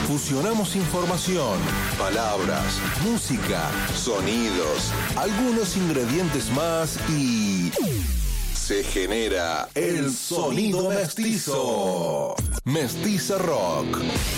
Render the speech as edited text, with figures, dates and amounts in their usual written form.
Fusionamos información, palabras, música, sonidos, algunos ingredientes más y se genera el sonido mestizo. Mestiza Rock.